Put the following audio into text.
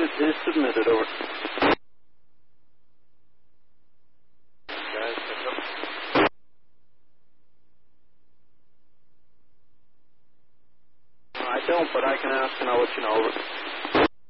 is submitted, over. Guys, pick up. I don't, but I can ask and I'll let you know, over.